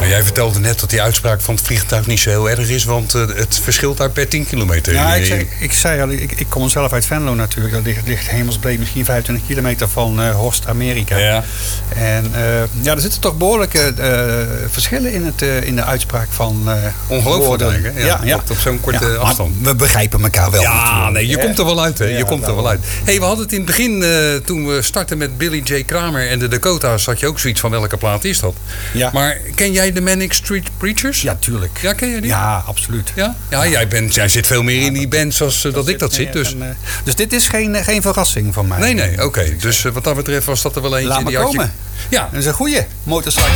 Maar jij vertelde net dat die uitspraak van het vliegtuig niet zo heel erg is, want het verschilt daar per 10 kilometer. Ja, ik zei al, ik kom zelf uit Venlo natuurlijk. Dat ligt hemelsbreed misschien 25 kilometer van Horst, Amerika. Ja. En er zitten toch behoorlijke verschillen in de uitspraak van ongelooflijk woorden. Ja. Op zo'n korte afstand. We begrijpen elkaar wel. Ja, nee, je komt er wel uit. Hè? Je komt er wel uit. Hey, we hadden het in het begin, toen we startten met Billy J. Kramer en de Dakota's, had je ook zoiets van welke plaat is dat? Ja. Maar ken jij de Manic Street Preachers? Ja, tuurlijk. Ja, ken je die? Ja, absoluut. Ja, jij zit veel meer in die band zoals dat ik dat zit. Dus. Dus dit is geen verrassing van mij. Nee, oké. Dus wat dat betreft was dat er wel eentje. Laat me komen. Ja. Dat is een goeie. Motorcycle